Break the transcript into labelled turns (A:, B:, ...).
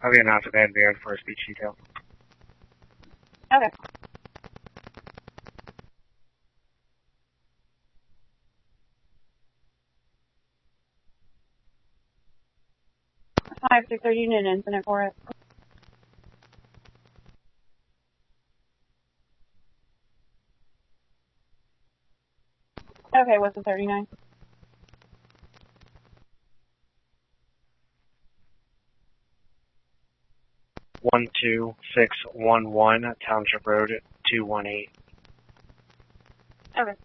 A: I'll be announced at the end for a speech detail.
B: Okay. Five 630, you need an incident for it. Okay, what's the 39?
A: One 2611 Township Road 218.
B: Okay.